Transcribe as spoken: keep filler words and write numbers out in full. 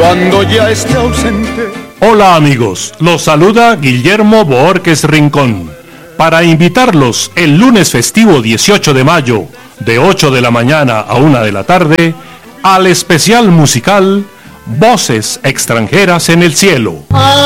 cuando ya esté ausente. Hola amigos, los saluda Guillermo Borges Rincón para invitarlos el lunes festivo dieciocho de mayo de ocho de la mañana a una de la tarde al especial musical Voces extranjeras en el cielo.